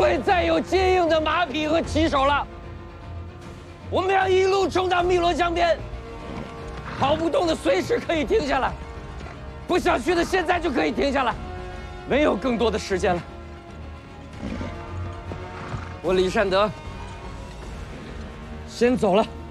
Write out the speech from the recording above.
会再有接应的马匹和骑手了。我们要一路冲到汨罗江边，跑不动的随时可以停下来，不想去的现在就可以停下来，没有更多的时间了。我李善德先走了。